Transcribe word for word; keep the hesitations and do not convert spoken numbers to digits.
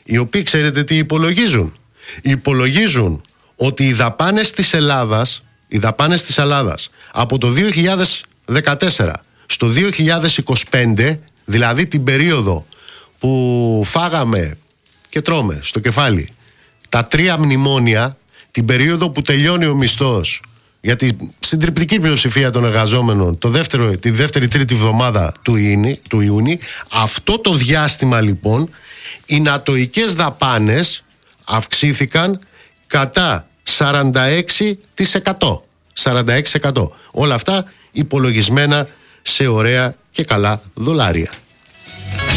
οι οποίοι ξέρετε τι υπολογίζουν. Υπολογίζουν ότι οι δαπάνες της Ελλάδας, οι δαπάνες της Ελλάδας από το δύο χιλιάδες δεκατέσσερα στο δύο χιλιάδες είκοσι πέντε, δηλαδή την περίοδο που φάγαμε και τρώμε στο κεφάλι τα τρία μνημόνια, την περίοδο που τελειώνει ο μισθός για τη συντριπτική πλειοψηφία των εργαζόμενων το δεύτερο, τη δεύτερη τρίτη εβδομάδα του, Ιούνι, του Ιούνιου, αυτό το διάστημα λοιπόν οι νατοικές δαπάνες αυξήθηκαν κατά σαράντα έξι τοις εκατό. σαράντα έξι τοις εκατό. Όλα αυτά υπολογισμένα σε ωραία και καλά δολάρια.